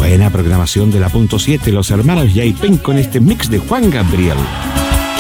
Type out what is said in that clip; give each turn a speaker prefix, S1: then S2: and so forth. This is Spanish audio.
S1: Buena programación de la punto 7, los hermanos Yaipen con este mix de Juan Gabriel.